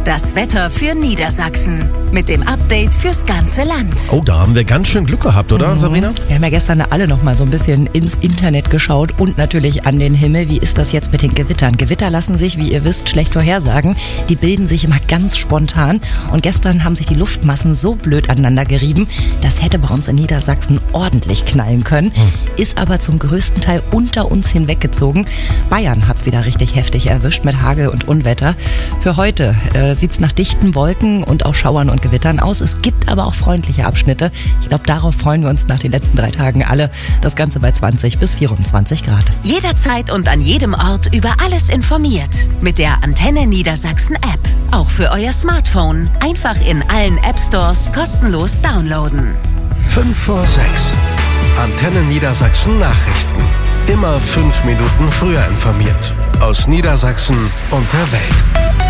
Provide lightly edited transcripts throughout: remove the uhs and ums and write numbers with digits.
Das Wetter für Niedersachsen mit dem Update fürs ganze Land. Oh, da haben wir ganz schön Glück gehabt, oder, Sabrina? Wir haben ja gestern alle noch mal so ein bisschen ins Internet geschaut und natürlich an den Himmel. Wie ist das jetzt mit den Gewittern? Gewitter lassen sich, wie ihr wisst, schlecht vorhersagen. Die bilden sich immer ganz spontan. Und gestern haben sich die Luftmassen so blöd aneinander gerieben, das hätte bei uns in Niedersachsen ordentlich knallen können. Ist aber zum größten Teil unter uns hinweggezogen. Bayern hat's wieder richtig heftig erwischt mit Hagel und Unwetter. Für heute sieht's nach dichten Wolken und auch Schauern und Gewittern aus. Es gibt aber auch freundliche Abschnitte. Ich glaube, darauf freuen wir uns nach den letzten 3 Tagen alle. Das Ganze bei 20 bis 24 Grad. Jederzeit und an jedem Ort über alles informiert. Mit der Antenne Niedersachsen App. Auch für euer Smartphone. Einfach in allen App-Stores kostenlos downloaden. 5 vor 6. Antenne Niedersachsen Nachrichten. Immer 5 Minuten früher informiert. Aus Niedersachsen und der Welt.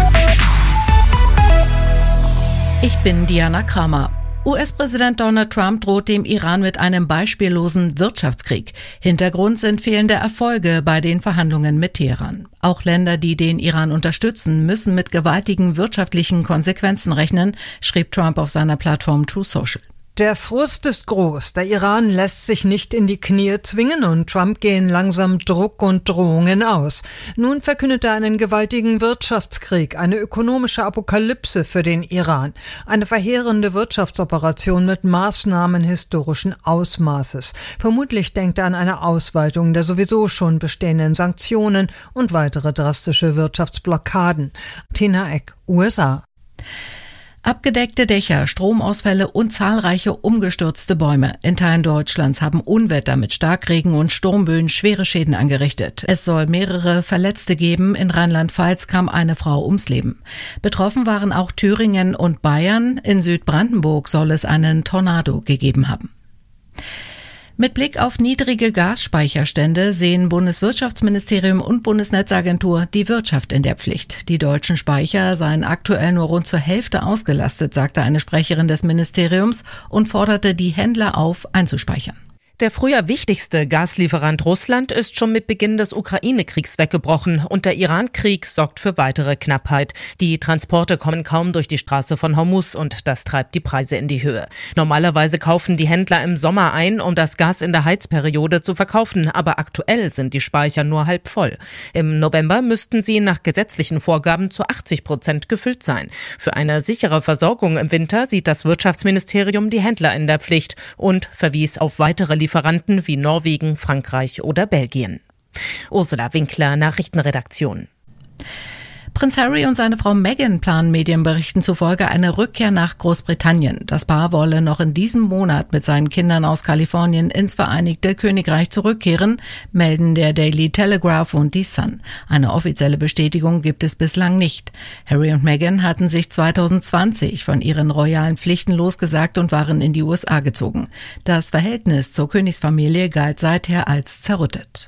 Ich bin Diana Kramer. US-Präsident Donald Trump droht dem Iran mit einem beispiellosen Wirtschaftskrieg. Hintergrund sind fehlende Erfolge bei den Verhandlungen mit Teheran. Auch Länder, die den Iran unterstützen, müssen mit gewaltigen wirtschaftlichen Konsequenzen rechnen, schrieb Trump auf seiner Plattform Truth Social. Der Frust ist groß. Der Iran lässt sich nicht in die Knie zwingen und Trump gehen langsam Druck und Drohungen aus. Nun verkündet er einen gewaltigen Wirtschaftskrieg, eine ökonomische Apokalypse für den Iran. Eine verheerende Wirtschaftsoperation mit Maßnahmen historischen Ausmaßes. Vermutlich denkt er an eine Ausweitung der sowieso schon bestehenden Sanktionen und weitere drastische Wirtschaftsblockaden. Tina Eck, USA. Abgedeckte Dächer, Stromausfälle und zahlreiche umgestürzte Bäume. In Teilen Deutschlands haben Unwetter mit Starkregen und Sturmböen schwere Schäden angerichtet. Es soll mehrere Verletzte geben. In Rheinland-Pfalz kam eine Frau ums Leben. Betroffen waren auch Thüringen und Bayern. In Südbrandenburg soll es einen Tornado gegeben haben. Mit Blick auf niedrige Gasspeicherstände sehen Bundeswirtschaftsministerium und Bundesnetzagentur die Wirtschaft in der Pflicht. Die deutschen Speicher seien aktuell nur rund zur Hälfte ausgelastet, sagte eine Sprecherin des Ministeriums und forderte die Händler auf, einzuspeichern. Der früher wichtigste Gaslieferant Russland ist schon mit Beginn des Ukraine-Kriegs weggebrochen und der Iran-Krieg sorgt für weitere Knappheit. Die Transporte kommen kaum durch die Straße von Hormuz und das treibt die Preise in die Höhe. Normalerweise kaufen die Händler im Sommer ein, um das Gas in der Heizperiode zu verkaufen, aber aktuell sind die Speicher nur halb voll. Im November müssten sie nach gesetzlichen Vorgaben zu 80% gefüllt sein. Für eine sichere Versorgung im Winter sieht das Wirtschaftsministerium die Händler in der Pflicht und verwies auf weitere Lieferanten wie Norwegen, Frankreich oder Belgien. Ursula Winkler, Nachrichtenredaktion. Prinz Harry und seine Frau Meghan planen Medienberichten zufolge eine Rückkehr nach Großbritannien. Das Paar wolle noch in diesem Monat mit seinen Kindern aus Kalifornien ins Vereinigte Königreich zurückkehren, melden der Daily Telegraph und die Sun. Eine offizielle Bestätigung gibt es bislang nicht. Harry und Meghan hatten sich 2020 von ihren royalen Pflichten losgesagt und waren in die USA gezogen. Das Verhältnis zur Königsfamilie galt seither als zerrüttet.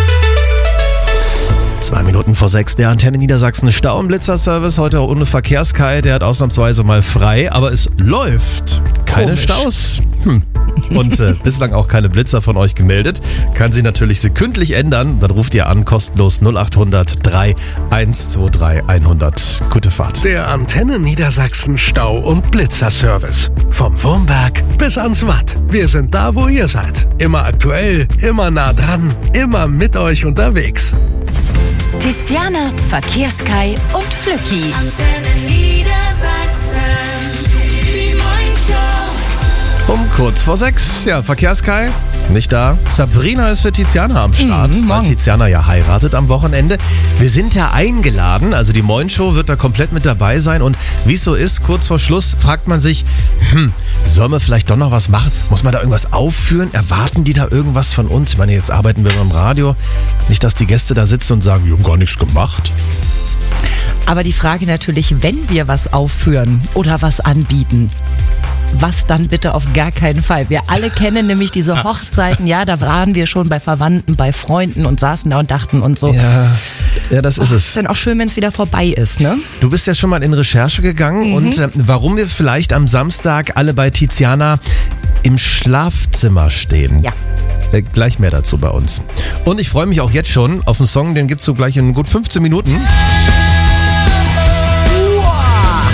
2 Minuten vor 6, der Antenne Niedersachsen Stau- und Blitzerservice. Heute ohne Verkehrskai, der hat ausnahmsweise mal frei, aber es läuft. Keine Komisch. Staus. Und bislang auch keine Blitzer von euch gemeldet. Kann sich natürlich sekündlich ändern. Dann ruft ihr an, kostenlos 0800 3123 100. Gute Fahrt. Der Antenne Niedersachsen Stau- und Blitzerservice. Vom Wurmberg bis ans Watt. Wir sind da, wo ihr seid. Immer aktuell, immer nah dran, immer mit euch unterwegs. Tiziana, Verkehrskai und Flücki. Antenne Niedersachsen, die Morningshow. Um kurz vor 6, ja, Verkehrskai, nicht da. Sabrina ist für Tiziana am Start, weil Tiziana ja heiratet am Wochenende. Wir sind ja eingeladen, also die Morningshow wird da komplett mit dabei sein. Und wie es so ist, kurz vor Schluss fragt man sich, sollen wir vielleicht doch noch was machen? Muss man da irgendwas aufführen? Erwarten die da irgendwas von uns? Ich meine, jetzt arbeiten wir beim Radio. Nicht, dass die Gäste da sitzen und sagen, wir haben gar nichts gemacht. Aber die Frage natürlich, wenn wir was aufführen oder was anbieten, was dann bitte auf gar keinen Fall. Wir alle kennen nämlich diese Hochzeiten, ja, da waren wir schon bei Verwandten, bei Freunden und saßen da und dachten und so. Ja, das ist es. Ist dann auch schön, wenn es wieder vorbei ist, ne? Du bist ja schon mal in Recherche gegangen und warum wir vielleicht am Samstag alle bei Tiziana im Schlafzimmer stehen. Ja. Gleich mehr dazu bei uns. Und ich freue mich auch jetzt schon auf einen Song, den gibt's so gleich in gut 15 Minuten.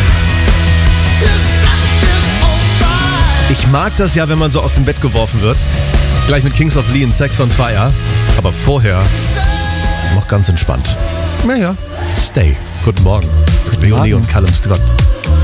Ich mag das ja, wenn man so aus dem Bett geworfen wird. Gleich mit Kings of Leon, Sex on Fire. Aber vorher noch ganz entspannt. Naja, Stay. Guten Morgen. Leonie und Callum Scott.